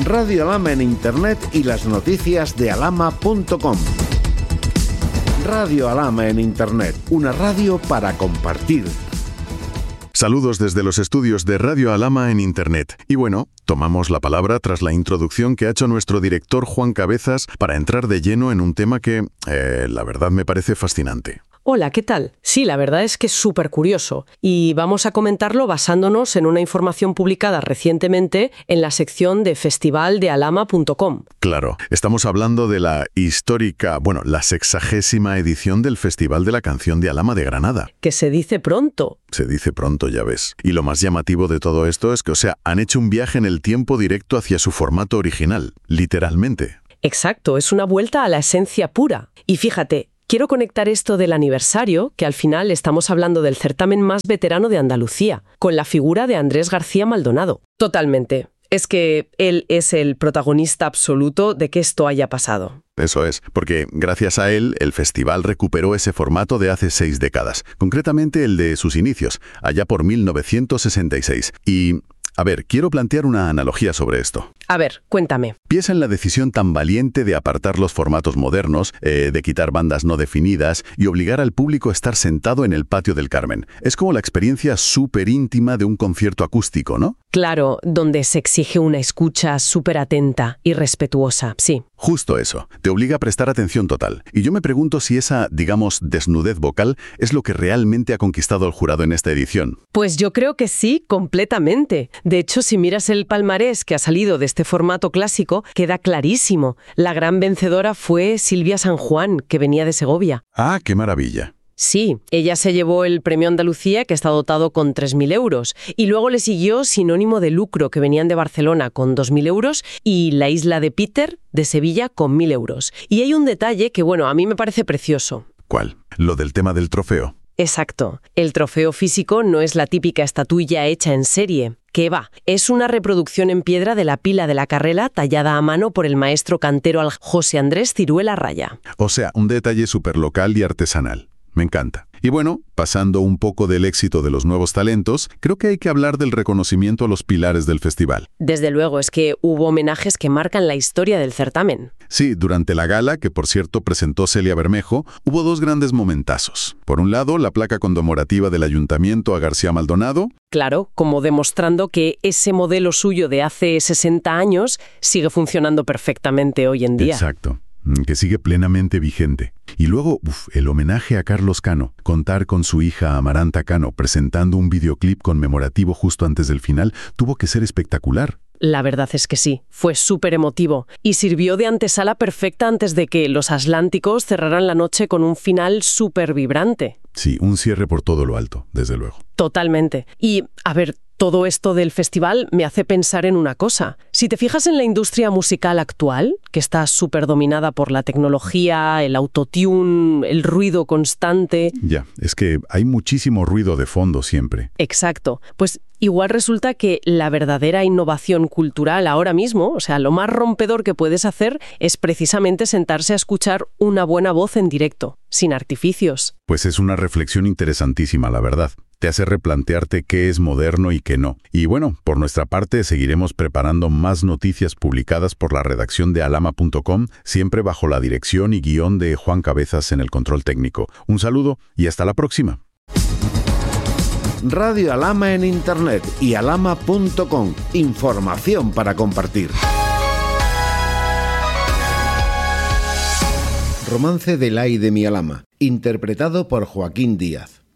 Radio Alhama en Internet y las noticias de alhama.com. Radio Alhama en Internet, una radio para compartir. Saludos desde los estudios de Radio Alhama en Internet. Y bueno, tomamos la palabra tras la introducción que ha hecho nuestro director Juan Cabezas para entrar de lleno en un tema que, la verdad, me parece fascinante. Hola, ¿qué tal? Sí, la verdad es que es súper curioso y vamos a comentarlo basándonos en una información publicada recientemente en la sección de festivaldealhama.com. Claro, estamos hablando de la histórica, la 60ª edición del Festival de la Canción de Alhama de Granada. Que se dice pronto. Se dice pronto, ya ves. Y lo más llamativo de todo esto es que, han hecho un viaje en el tiempo directo hacia su formato original, literalmente. Exacto, es una vuelta a la esencia pura. Y fíjate, quiero conectar esto del aniversario, que al final estamos hablando del certamen más veterano de Andalucía, con la figura de Andrés García Maldonado. Totalmente. Es que él es el protagonista absoluto de que esto haya pasado. Eso es, porque gracias a él, el festival recuperó ese formato de hace 6 décadas, concretamente el de sus inicios, allá por 1966. Y, quiero plantear una analogía sobre esto. A ver, cuéntame. Piensa en la decisión tan valiente de apartar los formatos modernos, de quitar bandas no definidas y obligar al público a estar sentado en el patio del Carmen. Es como la experiencia súper íntima de un concierto acústico, ¿no? Claro, donde se exige una escucha súper atenta y respetuosa, sí. Justo eso. Te obliga a prestar atención total. Y yo me pregunto si esa, desnudez vocal es lo que realmente ha conquistado el jurado en esta edición. Pues yo creo que sí, completamente. De hecho, si miras el palmarés que ha salido de este formato clásico, queda clarísimo. La gran vencedora fue Silvia San Juan, que venía de Segovia. ¡Ah, qué maravilla! Sí, ella se llevó el premio Andalucía, que está dotado con 3.000 euros. Y luego le siguió Sinónimo de Lucro, que venían de Barcelona, con 2.000 euros, y La Isla de Peter, de Sevilla, con 1.000 euros. Y hay un detalle que, a mí me parece precioso. ¿Cuál? Lo del tema del trofeo. Exacto. El trofeo físico no es la típica estatuilla hecha en serie. ¿Qué va? Es una reproducción en piedra de la pila de la Carrera tallada a mano por el maestro cantero José Andrés Ciruela Raya. O sea, un detalle súper local y artesanal. Me encanta. Y pasando un poco del éxito de los nuevos talentos, creo que hay que hablar del reconocimiento a los pilares del festival. Desde luego, es que hubo homenajes que marcan la historia del certamen. Sí, durante la gala, que por cierto presentó Celia Bermejo, hubo 2 grandes momentazos. Por un lado, la placa conmemorativa del Ayuntamiento a García Maldonado. Claro, como demostrando que ese modelo suyo de hace 60 años sigue funcionando perfectamente hoy en día. Exacto. Que sigue plenamente vigente. Y luego, el homenaje a Carlos Cano, contar con su hija Amaranta Cano presentando un videoclip conmemorativo justo antes del final, tuvo que ser espectacular. La verdad es que sí, fue súper emotivo y sirvió de antesala perfecta antes de que los Atlánticos cerraran la noche con un final súper vibrante. Sí, un cierre por todo lo alto, desde luego. Totalmente. Y, todo esto del festival me hace pensar en una cosa. Si te fijas en la industria musical actual, que está súper dominada por la tecnología, el autotune, el ruido constante... Ya, es que hay muchísimo ruido de fondo siempre. Exacto. Pues igual resulta que la verdadera innovación cultural ahora mismo, lo más rompedor que puedes hacer es precisamente sentarse a escuchar una buena voz en directo, sin artificios. Pues es una reflexión interesantísima, la verdad. Te hace replantearte qué es moderno y qué no. Y por nuestra parte seguiremos preparando más noticias publicadas por la redacción de alhama.com, siempre bajo la dirección y guión de Juan Cabezas en el control técnico. Un saludo y hasta la próxima. Radio Alhama en Internet y alhama.com. Información para compartir. Romance del ay de mi Alhama, interpretado por Joaquín Díaz.